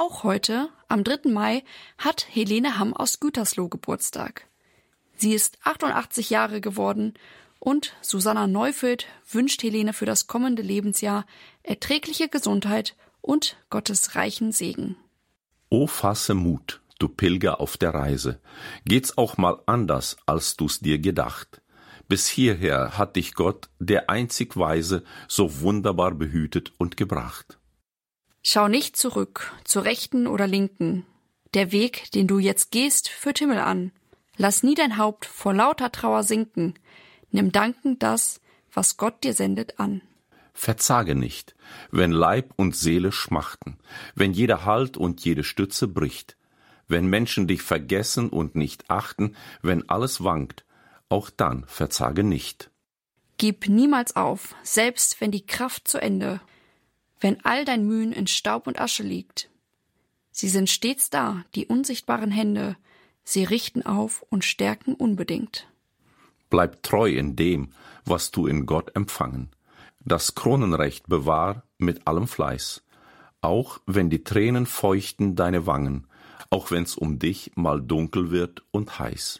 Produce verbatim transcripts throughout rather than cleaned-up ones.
Auch heute, am dritten Mai, hat Helene Hamm aus Gütersloh Geburtstag. Sie ist achtundachtzig Jahre geworden und Susanna Neufeld wünscht Helene für das kommende Lebensjahr erträgliche Gesundheit und Gottes reichen Segen. O fasse Mut, du Pilger auf der Reise, geht's auch mal anders, als du's dir gedacht. Bis hierher hat dich Gott, der einzig Weise, so wunderbar behütet und gebracht. Schau nicht zurück, zur Rechten oder Linken. Der Weg, den du jetzt gehst, führt Himmel an. Lass nie dein Haupt vor lauter Trauer sinken. Nimm dankend das, was Gott dir sendet, an. Verzage nicht, wenn Leib und Seele schmachten, wenn jeder Halt und jede Stütze bricht, wenn Menschen dich vergessen und nicht achten, wenn alles wankt, auch dann verzage nicht. Gib niemals auf, selbst wenn die Kraft zu Ende, wenn all dein Mühen in Staub und Asche liegt. Sie sind stets da, die unsichtbaren Hände, sie richten auf und stärken unbedingt. Bleib treu in dem, was du in Gott empfangen. Das Kronenrecht bewahr mit allem Fleiß, auch wenn die Tränen feuchten deine Wangen, auch wenn's um dich mal dunkel wird und heiß.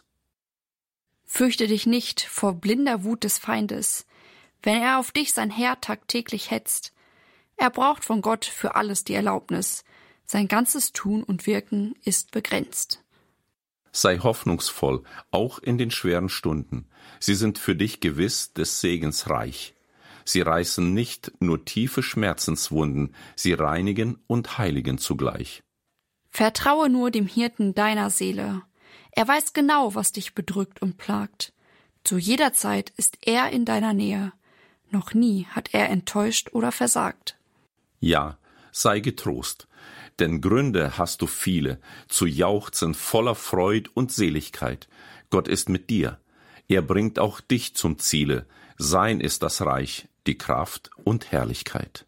Fürchte dich nicht vor blinder Wut des Feindes, wenn er auf dich sein Heer tagtäglich hetzt. Er braucht von Gott für alles die Erlaubnis. Sein ganzes Tun und Wirken ist begrenzt. Sei hoffnungsvoll, auch in den schweren Stunden. Sie sind für dich gewiss des Segens reich. Sie reißen nicht nur tiefe Schmerzenswunden, sie reinigen und heiligen zugleich. Vertraue nur dem Hirten deiner Seele. Er weiß genau, was dich bedrückt und plagt. Zu jeder Zeit ist er in deiner Nähe. Noch nie hat er enttäuscht oder versagt. Ja, sei getrost, denn Gründe hast du viele, zu jauchzen voller Freud und Seligkeit. Gott ist mit dir. Er bringt auch dich zum Ziele. Sein ist das Reich, die Kraft und Herrlichkeit.